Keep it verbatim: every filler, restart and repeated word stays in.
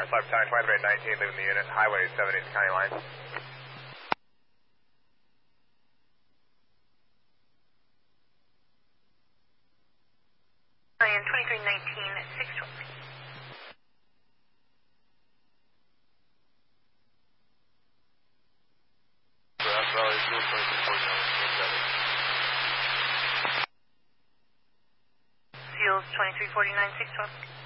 Five time twenty-three nineteen, leaving the unit, Highway seventy to County Line. And twenty-three nineteen, six twelve. Grass Valley, fuel twenty-three forty-nine, Fuels twenty-three forty-nine, six twelve.